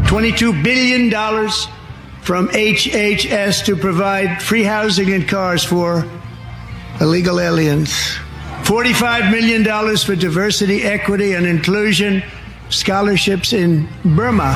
$22 billion from HHS to provide free housing and cars for illegal aliens. $45 million for diversity, equity, and inclusion scholarships in Burma.